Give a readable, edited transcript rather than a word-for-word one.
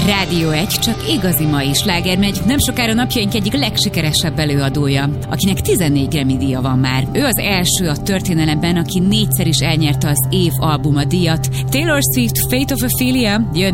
Rádió 1 csak igazi mai sláger megy, nem sokára napjaink egyik legsikeresebb előadója, akinek 14 Grammy-díja van már. Ő az első a történelemben, aki 4-szer is elnyerte az év albuma díjat. Taylor Swift, Fate of Ophelia jön